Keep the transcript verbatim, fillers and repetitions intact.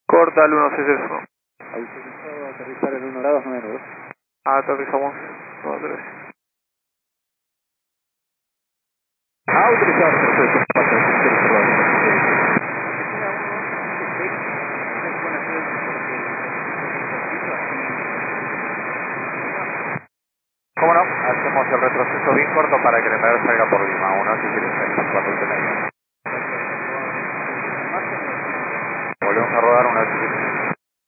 Corta el uno seis uno. Autorizado a aterrizar en uno grados nueve nudos. Aterrizamos. uno tres. Autorizado, proceso. ¿Cómo no? Hacemos el retroceso bien corto para que el emperador salga por Lima. Uno, si quieres, cuatro,